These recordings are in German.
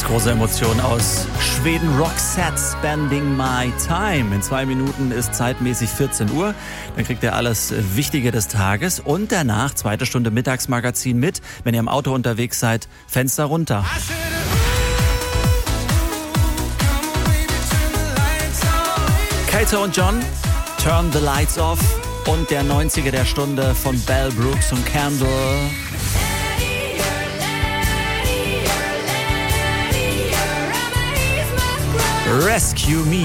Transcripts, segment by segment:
Große Emotion aus Schweden. Roxette, Spending My Time. In 2 Minuten ist zeitmäßig 14 Uhr. Dann kriegt ihr alles Wichtige des Tages. Und danach, 2. Stunde Mittagsmagazin mit. Wenn ihr im Auto unterwegs seid, Fenster runter. Kato und John, Turn the Lights Off. Und der 90er der Stunde von Bell Brooks und Candle. Rescue Me.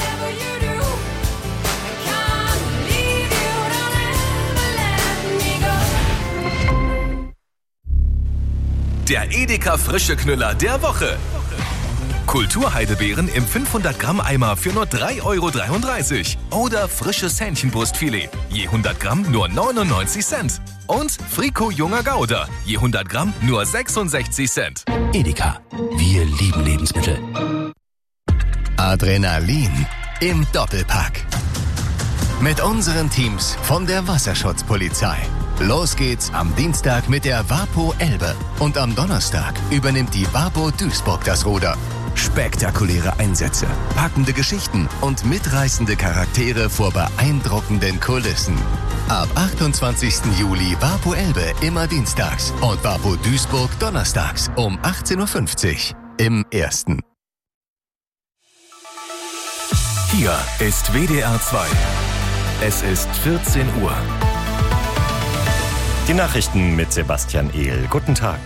Der Edeka Frische Knüller der Woche. Kulturheidebeeren im 500 Gramm Eimer für nur 3,33 € oder frisches Hähnchenbrustfilet, je 100 Gramm nur 99 Cent. Und Frico Junger Gouda, je 100 Gramm nur 66 Cent. Edeka, wir lieben Lebensmittel. Adrenalin im Doppelpack. Mit unseren Teams von der Wasserschutzpolizei. Los geht's am Dienstag mit der Wapo Elbe. Und am Donnerstag übernimmt die Wapo Duisburg das Ruder. Spektakuläre Einsätze, packende Geschichten und mitreißende Charaktere vor beeindruckenden Kulissen. Ab 28. Juli Wapo Elbe immer dienstags und Wapo Duisburg donnerstags um 18:50 Uhr im Ersten. Hier ist WDR 2. Es ist 14 Uhr. Die Nachrichten mit Sebastian Ehl. Guten Tag.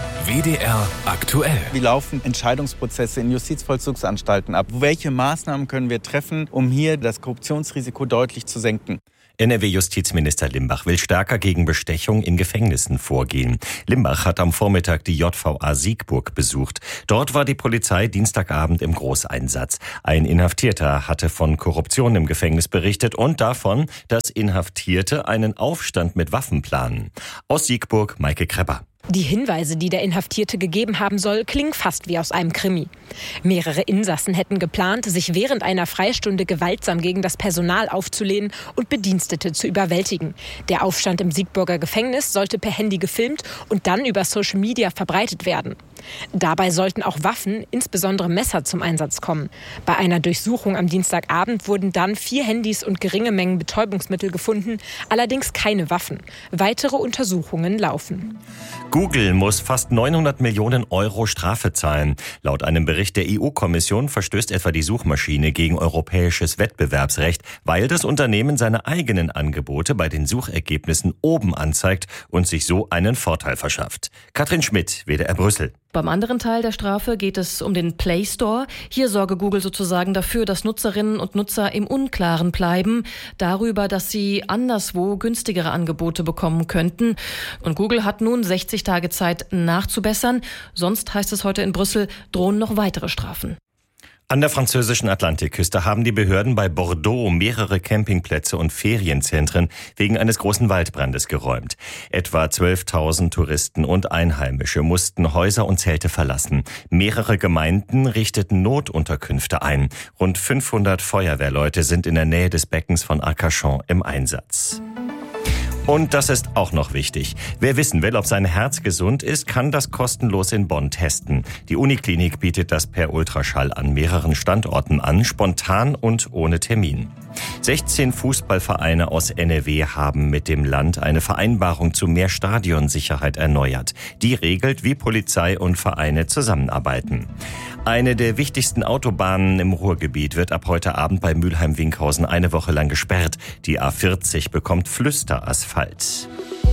WDR aktuell. Wie laufen Entscheidungsprozesse in Justizvollzugsanstalten ab? Welche Maßnahmen können wir treffen, um hier das Korruptionsrisiko deutlich zu senken? NRW-Justizminister Limbach will stärker gegen Bestechung in Gefängnissen vorgehen. Limbach hat am Vormittag die JVA Siegburg besucht. Dort war die Polizei Dienstagabend im Großeinsatz. Ein Inhaftierter hatte von Korruption im Gefängnis berichtet und davon, dass Inhaftierte einen Aufstand mit Waffen planen. Aus Siegburg, Maike Krepper. Die Hinweise, die der Inhaftierte gegeben haben soll, klingen fast wie aus einem Krimi. Mehrere Insassen hätten geplant, sich während einer Freistunde gewaltsam gegen das Personal aufzulehnen und Bedienstete zu überwältigen. Der Aufstand im Siegburger Gefängnis sollte per Handy gefilmt und dann über Social Media verbreitet werden. Dabei sollten auch Waffen, insbesondere Messer, zum Einsatz kommen. Bei einer Durchsuchung am Dienstagabend wurden dann 4 Handys und geringe Mengen Betäubungsmittel gefunden, allerdings keine Waffen. Weitere Untersuchungen laufen. Google muss fast 900 Millionen € Strafe zahlen. Laut einem Bericht der EU-Kommission verstößt etwa die Suchmaschine gegen europäisches Wettbewerbsrecht, weil das Unternehmen seine eigenen Angebote bei den Suchergebnissen oben anzeigt und sich so einen Vorteil verschafft. Katrin Schmidt, WDR Brüssel. Beim anderen Teil der Strafe geht es um den Play Store. Hier sorge Google sozusagen dafür, dass Nutzerinnen und Nutzer im Unklaren bleiben darüber, dass sie anderswo günstigere Angebote bekommen könnten. Und Google hat nun 60 Tage Zeit nachzubessern. Sonst, heißt es heute in Brüssel, drohen noch weitere Strafen. An der französischen Atlantikküste haben die Behörden bei Bordeaux mehrere Campingplätze und Ferienzentren wegen eines großen Waldbrandes geräumt. Etwa 12.000 Touristen und Einheimische mussten Häuser und Zelte verlassen. Mehrere Gemeinden richteten Notunterkünfte ein. Rund 500 Feuerwehrleute sind in der Nähe des Beckens von Arcachon im Einsatz. Und das ist auch noch wichtig. Wer wissen will, ob sein Herz gesund ist, kann das kostenlos in Bonn testen. Die Uniklinik bietet das per Ultraschall an mehreren Standorten an, spontan und ohne Termin. 16 Fußballvereine aus NRW haben mit dem Land eine Vereinbarung zu mehr Stadionsicherheit erneuert. Die regelt, wie Polizei und Vereine zusammenarbeiten. Eine der wichtigsten Autobahnen im Ruhrgebiet wird ab heute Abend bei Mülheim-Winkhausen eine Woche lang gesperrt. Die A40 bekommt Flüsterasphalt.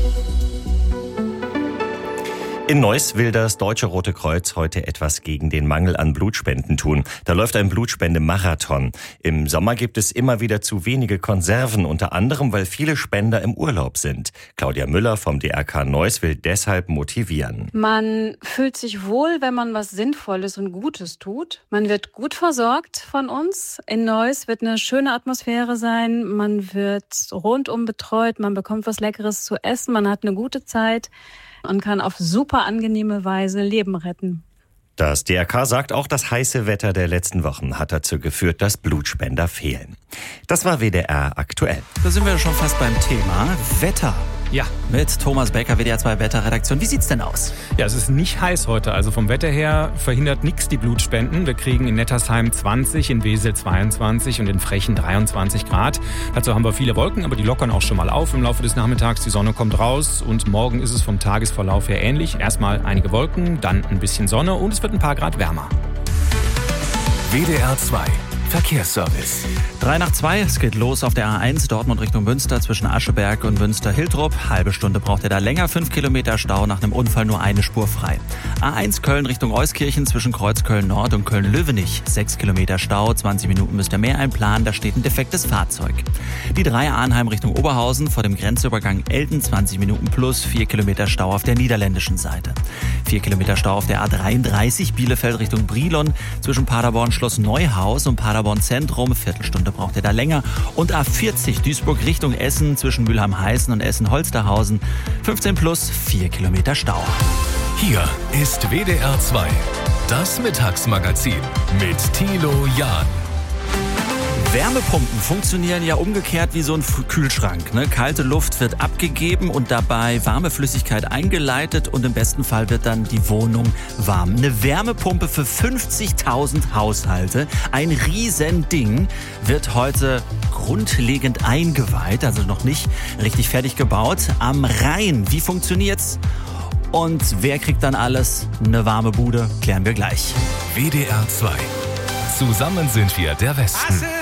In Neuss will das Deutsche Rote Kreuz heute etwas gegen den Mangel an Blutspenden tun. Da läuft ein Blutspendemarathon. Im Sommer gibt es immer wieder zu wenige Konserven, unter anderem, weil viele Spender im Urlaub sind. Claudia Müller vom DRK Neuss will deshalb motivieren. Man fühlt sich wohl, wenn man was Sinnvolles und Gutes tut. Man wird gut versorgt von uns. In Neuss wird eine schöne Atmosphäre sein. Man wird rundum betreut. Man bekommt was Leckeres zu essen. Man hat eine gute Zeit und kann auf super angenehme Weise Leben retten. Das DRK sagt auch, das heiße Wetter der letzten Wochen hat dazu geführt, dass Blutspender fehlen. Das war WDR aktuell. Da sind wir schon fast beim Thema Wetter. Ja. Mit Thomas Becker, WDR 2 Wetterredaktion. Wie sieht's denn aus? Ja, es ist nicht heiß heute. Also vom Wetter her verhindert nichts die Blutspenden. Wir kriegen in Nettersheim 20, in Wesel 22 und in Frechen 23 Grad. Dazu haben wir viele Wolken, aber die lockern auch schon mal auf im Laufe des Nachmittags. Die Sonne kommt raus und morgen ist es vom Tagesverlauf her ähnlich. Erstmal einige Wolken, dann ein bisschen Sonne und es wird ein paar Grad wärmer. WDR 2 Verkehrsservice. 3:03, es geht los auf der A1 Dortmund Richtung Münster zwischen Ascheberg und Münster-Hiltrup. Halbe Stunde braucht ihr da länger, 5 Kilometer Stau, nach einem Unfall nur eine Spur frei. A1 Köln Richtung Euskirchen zwischen Kreuzköln Nord und Köln-Löwenich. 6 Kilometer Stau, 20 Minuten müsst ihr mehr einplanen, da steht ein defektes Fahrzeug. Die 3 Arnheim Richtung Oberhausen vor dem Grenzübergang Elten, 20 Minuten plus, 4 Kilometer Stau auf der niederländischen Seite. 4 Kilometer Stau auf der A33 Bielefeld Richtung Brilon zwischen Paderborn Schloss Neuhaus und Paderborn Zentrum. Viertelstunde braucht ihr da länger. Und A40 Duisburg Richtung Essen zwischen Mülheim-Heißen und Essen-Holsterhausen. 15 plus, 4 Kilometer Stau. Hier ist WDR 2, das Mittagsmagazin mit Thilo Jahn. Wärmepumpen funktionieren ja umgekehrt wie so ein Kühlschrank. Ne? Kalte Luft wird abgegeben und dabei warme Flüssigkeit eingeleitet und im besten Fall wird dann die Wohnung warm. Eine Wärmepumpe für 50.000 Haushalte, ein Riesending, wird heute grundlegend eingeweiht, also noch nicht richtig fertig gebaut. Am Rhein, wie funktioniert's? Und wer kriegt dann alles? Eine warme Bude, klären wir gleich. WDR 2. Zusammen sind wir der Westen.